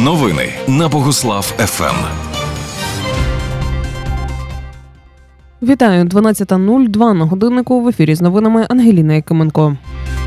Новини на Богуслав ФМ. Вітаю, 12:02 на годиннику, в ефірі з новинами Ангеліна Якименко.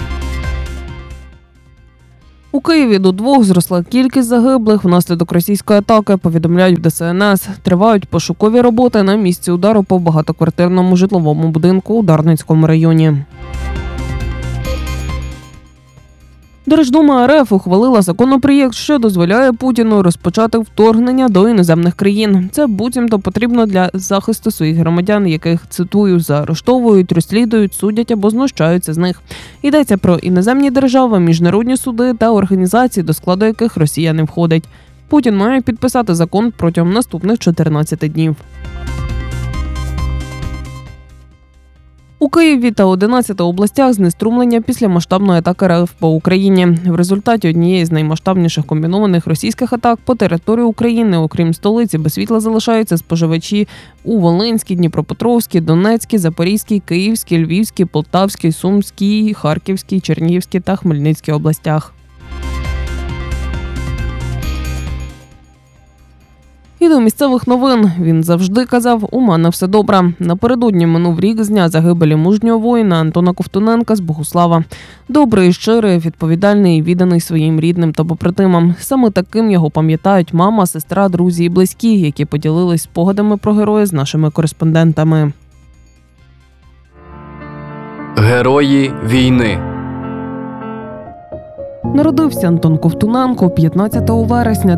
У Києві до 2 зросла кількість загиблих внаслідок російської атаки, повідомляють в ДСНС. Тривають пошукові роботи на місці удару по багатоквартирному житловому будинку у Дарницькому районі. Держдума РФ ухвалила законопроєкт, що дозволяє Путіну розпочати вторгнення до іноземних країн. Це буцімто потрібно для захисту своїх громадян, яких, цитую, заарештовують, розслідують, судять або знущаються з них. Йдеться про іноземні держави, міжнародні суди та організації, до складу яких Росія не входить. Путін має підписати закон протягом наступних 14 днів. У Києві та 11 областях знеструмлення після масштабної атаки РФ по Україні. В результаті однієї з наймасштабніших комбінованих російських атак по території України, окрім столиці, без світла залишаються споживачі у Волинській, Дніпропетровській, Донецькій, Запорізькій, Київській, Львівській, Полтавській, Сумській, Харківській, Чернігівській та Хмельницькій областях. І до місцевих новин. Він завжди казав: «У мене все добре». Напередодні минув рік з дня загибелі мужнього воїна Антона Ковтуненка з Богуслава. Добрий, щирий, відповідальний і відданий своїм рідним та побратимам. Саме таким його пам'ятають мама, сестра, друзі і близькі, які поділились спогадами про героя з нашими кореспондентами. Герої війни. Народився Антон Ковтуненко 15 вересня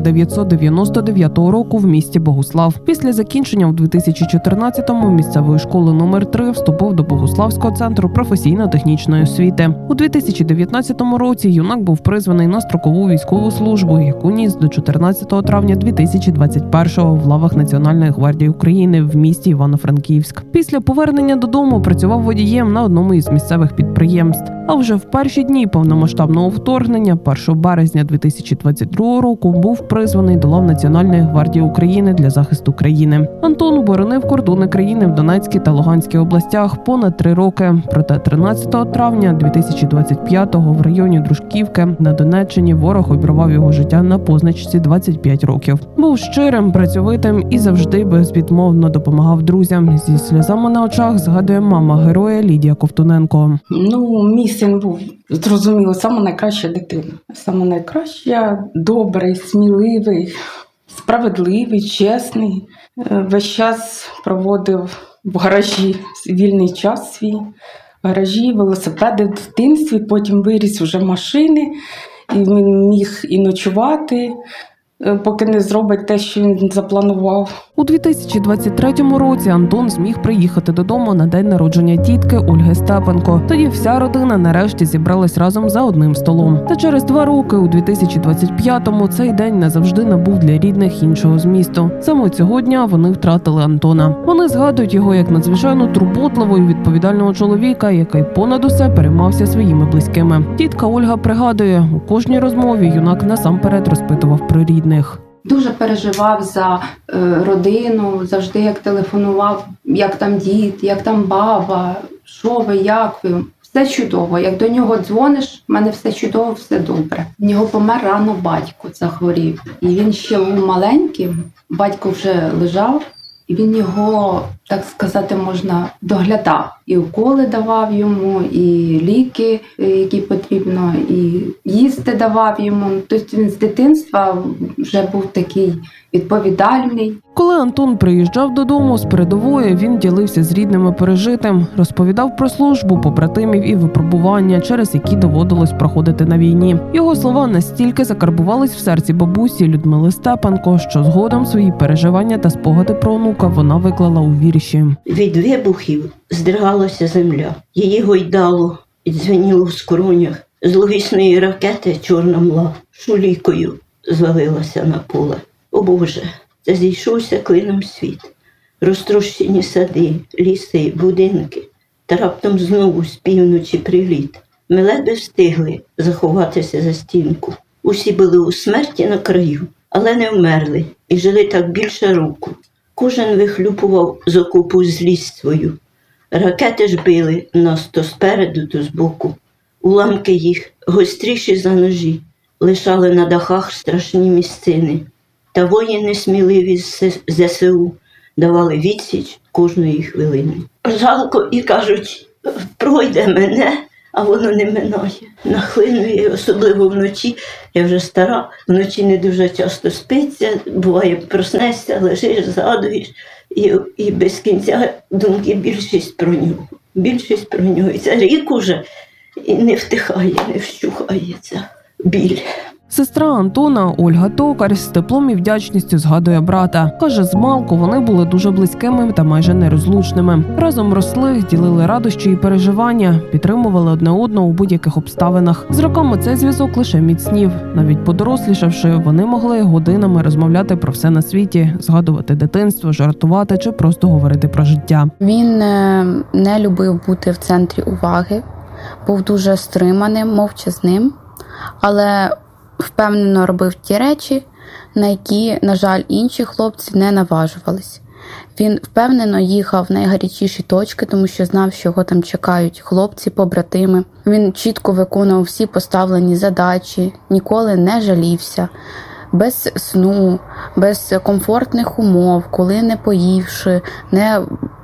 1999 року в місті Богуслав. Після закінчення в 2014-му місцевої школи номер 3 вступив до Богуславського центру професійно-технічної освіти. У 2019 році юнак був призваний на строкову військову службу, яку ніс до 14 травня 2021-го в лавах Національної гвардії України в місті Івано-Франківськ. Після повернення додому працював водієм на одному із місцевих підприємств. А вже в перші дні повномасштабного вторгнення, 1 березня 2022 року, був призваний до лав Національної гвардії України для захисту країни. Антон боронив кордони країни в Донецькій та Луганській областях понад 3 роки. Проте 13 травня 2025-го в районі Дружківки на Донеччині ворог обірвав його життя на позначці 25 років. Був щирим, працьовитим і завжди безвідмовно допомагав друзям. Зі сльозами на очах згадує мама героя Лідія Ковтуненко. Мій син був, зрозуміло, саме найкраща дитина. Саме найкраща, добрий, сміливий, справедливий, чесний. Весь час проводив в гаражі вільний час свій. В гаражі, велосипеди в дитинстві, потім виріс вже машини, і він міг і ночувати, поки не зробить те, що він запланував. У 2023 році Антон зміг приїхати додому на день народження тітки Ольги Степенко. Тоді вся родина нарешті зібралась разом за одним столом. Та через 2 роки, у 2025-му, цей день назавжди набув для рідних іншого змісту. Саме цього дня вони втратили Антона. Вони згадують його як надзвичайно турботливого і відповідального чоловіка, який понад усе переймався своїми близькими. Тітка Ольга пригадує, у кожній розмові юнак насамперед розпитував про рідних. Дуже переживав за родину, завжди як телефонував, як там дід, як там баба, що ви, як ви. Все чудово. Як до нього дзвониш, в мене все чудово, все добре. В нього помер рано батько, захворів. І він ще був маленьким, батько вже лежав, і він його, так сказати, можна, доглядав. І уколи давав йому, і ліки, які потрібно, і їсти давав йому. Тобто він з дитинства вже був такий відповідальний. Коли Антон приїжджав додому з передової, він ділився з рідними пережитим, розповідав про службу, побратимів і випробування, через які доводилось проходити на війні. Його слова настільки закарбувались в серці бабусі Людмили Степенко, що згодом свої переживання та спогади про онука вона виклала у вірші. Від вибухів здригалася земля, її гойдало і дзвеніло в скронях. З зловісної ракети чорна мла шулікою звалилася на поле. О Боже, це зійшовся клином світ. Розтрощені сади, ліси, будинки. Та раптом знову з півночі приліт. Ми ледве встигли заховатися за стінку. Усі були у смерті на краю, але не вмерли і жили так більше року. Кожен вихлюпував з окопу злість свою. Ракети ж били нас то спереду, то збоку. Уламки їх гостріші за ножі. лишали на дахах страшні місцини. Та воїни сміливі з ЗСУ давали відсіч кожної хвилини. Жалко і кажуть, пройде мене, а воно не минає. Нахлинує, особливо вночі. Я вже стара, вночі не дуже часто спиться, буває проснешся, лежиш, згадуєш. І без кінця думки більшість про нього. Більшість про нього. І це рік уже і не втихає, не вщухає ця біль. Сестра Антона Ольга Токар з теплом і вдячністю згадує брата. Каже, змалку вони були дуже близькими та майже нерозлучними. Разом росли, ділили радощі і переживання, підтримували одне одного у будь-яких обставинах. З роками цей зв'язок лише міцнів. Навіть подорослішавши, вони могли годинами розмовляти про все на світі, згадувати дитинство, жартувати чи просто говорити про життя. Він не любив бути в центрі уваги, був дуже стриманим, мовчазним, але впевнено робив ті речі, на які, на жаль, інші хлопці не наважувались. Він впевнено їхав в найгарячіші точки, тому що знав, що його там чекають хлопці, побратими. Він чітко виконував всі поставлені задачі, ніколи не жалівся. Без сну, без комфортних умов, коли не поївши, не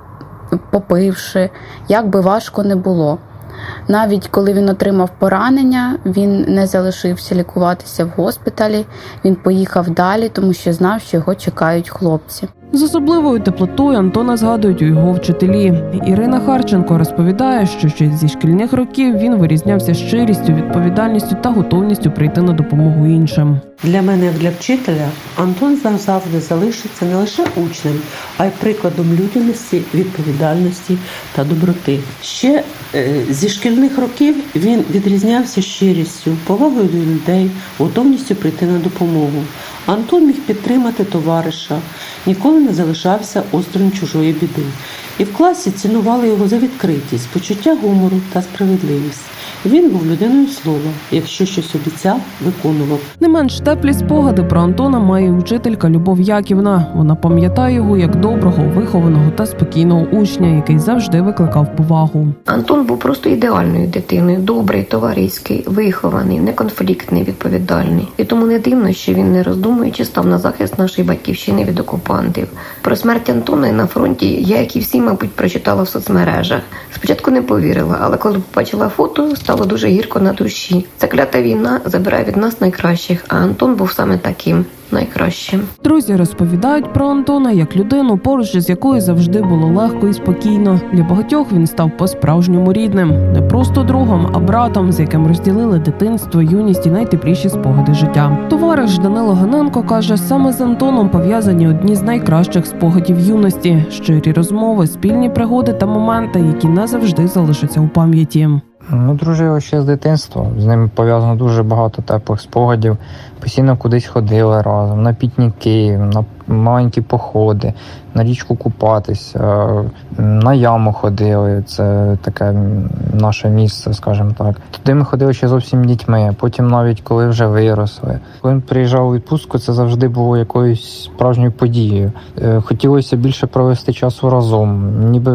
попивши, як би важко не було. Навіть коли він отримав поранення, він не залишився лікуватися в госпіталі, він поїхав далі, тому що знав, що його чекають хлопці. З особливою теплотою Антона згадують у його вчителі. Ірина Харченко розповідає, що ще зі шкільних років він вирізнявся щирістю, відповідальністю та готовністю прийти на допомогу іншим. Для мене, як для вчителя, Антон завжди залишиться не лише учнем, а й прикладом людяності, відповідальності та доброти. Ще зі шкільних років він відрізнявся щирістю, повагою до людей, готовністю прийти на допомогу. Антон міг підтримати товариша, ніколи не залишався осторонь чужої біди. І в класі цінували його за відкритість, почуття гумору та справедливість. Він був людиною слова. Якщо щось обіцяв, виконував. Не менш теплі спогади про Антона має учителька Любов Яківна. Вона пам'ятає його як доброго, вихованого та спокійного учня, який завжди викликав повагу. Антон був просто ідеальною дитиною, добрий, товариський, вихований, неконфліктний, відповідальний. І тому не дивно, що він, не роздумуючи, став на захист нашої батьківщини від окупантів. Про смерть Антона на фронті я, як і всі, мабуть, прочитала в соцмережах. Спочатку не повірила, але коли побачила фото, стало дуже гірко на душі. Ця клята війна забирає від нас найкращих, а Антон був саме таким найкращим. Друзі розповідають про Антона як людину, поруч із якою завжди було легко і спокійно. Для багатьох він став по-справжньому рідним. Не просто другом, а братом, з яким розділили дитинство, юність і найтепліші спогади життя. Товариш Данило Ганенко каже, саме з Антоном пов'язані одні з найкращих спогадів юності. Щирі розмови, спільні пригоди та моменти, які назавжди залишаться у пам'яті. Ми дружили ще з дитинства, з ним пов'язано дуже багато теплих спогадів. Постійно кудись ходили разом, на пікніки, на маленькі походи, на річку купатися, на яму ходили, це таке наше місце, скажімо так. Туди ми ходили ще зовсім дітьми, потім навіть коли вже виросли. Коли він приїжджав у відпустку, це завжди було якоюсь справжньою подією. Хотілося більше провести часу разом, ніби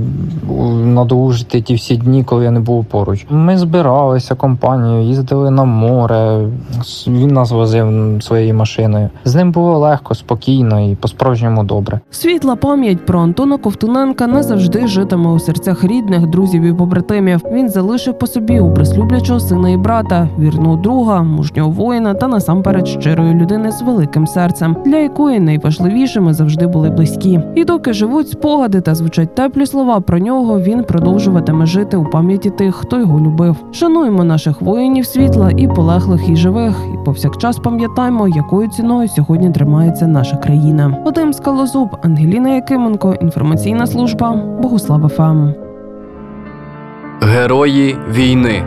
надолужити ті всі дні, коли я не був поруч. Ми збиралися компанією, їздили на море, він нас возив своєю машиною. З ним було легко, спокійно і по-справжньому добре. Світла пам'ять про Антона Ковтуненка назавжди житиме у серцях рідних, друзів і побратимів. Він залишив по собі образ люблячого сина і брата, вірного друга, мужнього воїна та насамперед щирої людини з великим серцем, для якої найважливішими завжди були близькі. І доки живуть спогади та звучать теплі слова про нього, він продовжуватиме жити у пам'яті тих, хто його любив. Шануємо наших воїнів світла, і полеглих, і живих, і повсякчас пам'ятаємо, якою ціною сьогодні тримається наша країна. Вадим Скалозуб, Ангеліна Якименко, інформаційна служба Богуслав ФМ. Герої війни.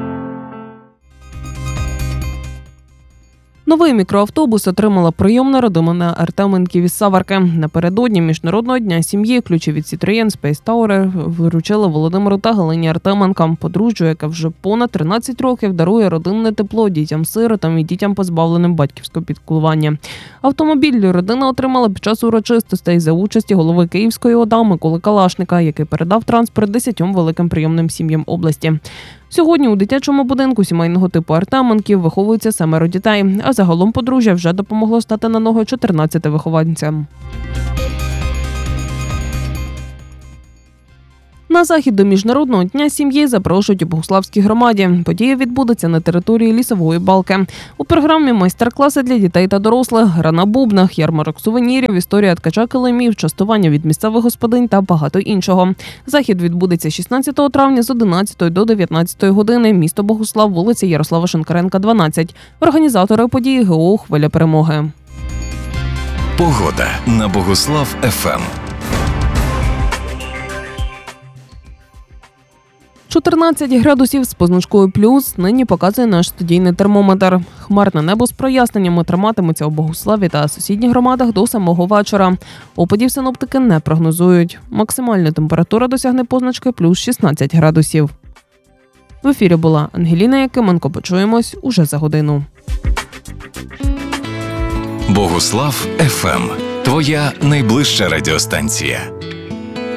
Новий мікроавтобус отримала прийомна родина на Артеменків із Саварки. Напередодні Міжнародного дня сім'ї ключі від Citroen Space Tourer вручили Володимиру та Галині Артеменкам, подружжю, яке вже понад 13 років дарує родинне тепло дітям-сиротам і дітям, позбавленим батьківського піклування. Автомобіль родина отримала під час урочистостей за участі голови Київської ОДА Миколи Калашника, який передав транспорт 10 великим прийомним сім'ям області. Сьогодні у дитячому будинку сімейного типу Артеменків виховується 7 дітей, а загалом подружжя вже допомогло стати на ноги 14 вихованцям. На захід до Міжнародного дня сім'ї запрошують у Богуславській громаді. Подія відбудеться на території Лісової балки. У програмі майстер-класи для дітей та дорослих, гра на бубнах, ярмарок сувенірів, історія ткача килимів, частування від місцевих господинь та багато іншого. Захід відбудеться 16 травня з 11 до 19 години. Місто Богуслав, вулиця Ярослава Шинкаренка, 12. Організатори події ГО «Хвиля перемоги». Погода на Богуслав ФМ. 14 градусів з позначкою плюс нині показує наш студійний термометр. Хмарне небо з проясненнями триматиметься у Богуславі та сусідніх громадах до самого вечора. Опадів синоптики не прогнозують. Максимальна температура досягне позначки плюс 16 градусів. В ефірі була Ангеліна Якименко. Почуємось уже за годину. Богуслав ФМ. Твоя найближча радіостанція.